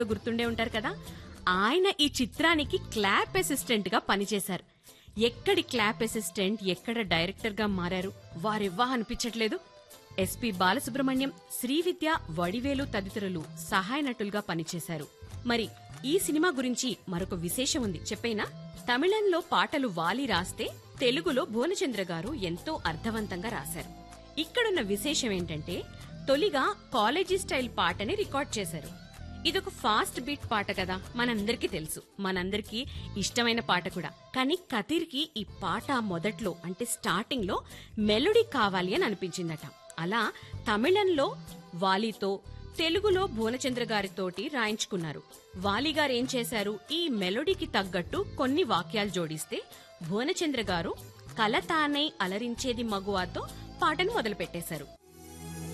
గుర్తుండే ఉంటారు కదా. ఆయన ఈ చిత్రానికి క్లాప్ అసిస్టెంట్ గా పనిచేశారు. ఎక్కడి క్లాప్ అసిస్టెంట్ ఎక్కడ డైరెక్టర్ గా మారారు, వారెవ్వా అనిపించట్లేదు. ఎస్పి బాలసుబ్రహ్మణ్యం, శ్రీవిద్య, వడివేలు తదితరులు సహాయ నటులుగా పనిచేశారు. మరి ఈ సినిమా గురించి మరొక విశేషం ఉంది, చెప్పేనా? తమిళంలో పాటలు వాలి రాస్తే తెలుగులో భువనచంద్ర గారు ఎంతో అర్థవంతంగా రాశారు. ఇక్కడున్న విశేషం ఏంటంటే, తొలిగా కాలేజీ స్టైల్ పాటని రికార్డ్ చేశారు. ఇదొక ఫాస్ట్ బీట్ పాట కదా, మనందరికీ తెలుసు, మనందరికీ ఇష్టమైన పాట కూడా. కానీ కతీర్కి ఈ పాట మొదట్లో అంటే స్టార్టింగ్ లో మెలోడీ కావాలి అని అనిపించిందట. అలా తమిళంలో వాలీతో, తెలుగులో భువనచంద్ర గారితోటి రాయించుకున్నారు. వాలీగారు ఏం చేశారు, ఈ మెలోడీకి తగ్గట్టు కొన్ని వాక్యాలు జోడిస్తే భువనచంద్ర గారు కలతానై అలరించేది మగువాతో పాటను మొదలుపెట్టేశారు.